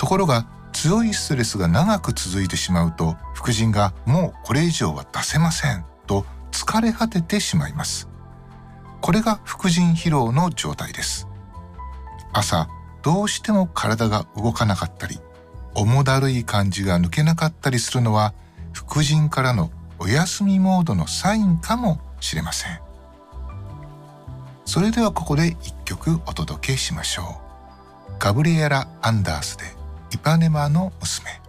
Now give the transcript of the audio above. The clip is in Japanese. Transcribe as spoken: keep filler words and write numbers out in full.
ところが強いストレスが長く続いてしまうと、副腎がもうこれ以上は出せませんと疲れ果ててしまいます。これが副腎疲労の状態です。朝どうしても体が動かなかったり、重だるい感じが抜けなかったりするのは、副腎からのお休みモードのサインかもしれません。それではここで一曲お届けしましょう。ガブリエラ・アンダースでイパネマの娘。